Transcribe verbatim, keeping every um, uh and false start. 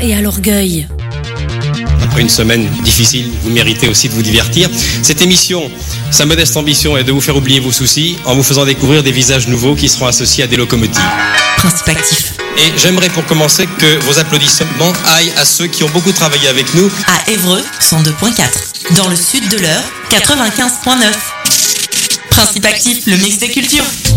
et à l'orgueil. Après une semaine difficile, vous méritez aussi de vous divertir. Cette émission, sa modeste ambition est de vous faire oublier vos soucis en vous faisant découvrir des visages nouveaux qui seront associés à des locomotives. Principe actif. Et j'aimerais pour commencer que vos applaudissements aillent à ceux qui ont beaucoup travaillé avec nous. À Évreux, cent deux virgule quatre. Dans le sud de l'Eure, quatre-vingt-quinze virgule neuf. Principe actif, le mix des cultures.